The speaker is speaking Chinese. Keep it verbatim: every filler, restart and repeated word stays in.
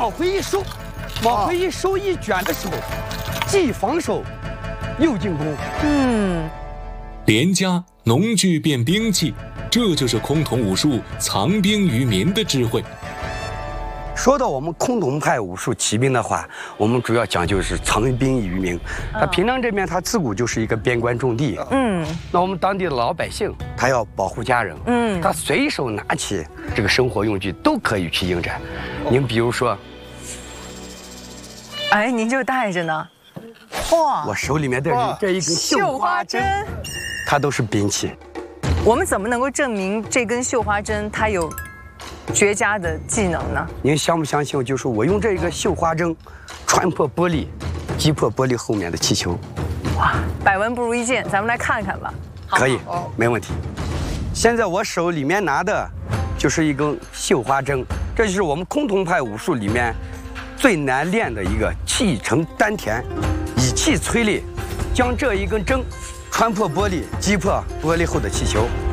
往回一收，往回一收一卷的时候，既防守又进攻。 嗯， 连家农具变兵器，这就是崆峒武术藏兵于民的智慧。 说到我们崆峒派武术骑兵的话，我们主要讲究是藏兵于民。它平凉这边，它自古就是一个边关重地。嗯，那我们当地的老百姓，他要保护家人。嗯，他随手拿起这个生活用具都可以去应战。您比如说， 哎，您就带着呢。哇， 我手里面的这一根绣花针，它都是兵器。 我们怎么能够证明这根绣花针它有绝佳的技能呢？ 您相不相信？就是我用这个绣花针穿破玻璃，击破玻璃后面的气球。 哇，百闻不如一见，咱们来看看吧。 可以，没问题。现在我手里面拿的就是一根绣花针，这就是我们崆峒派武术里面最难练的一个气沉丹田，以气催力，将这一根针穿破玻璃，击破玻璃后的气球。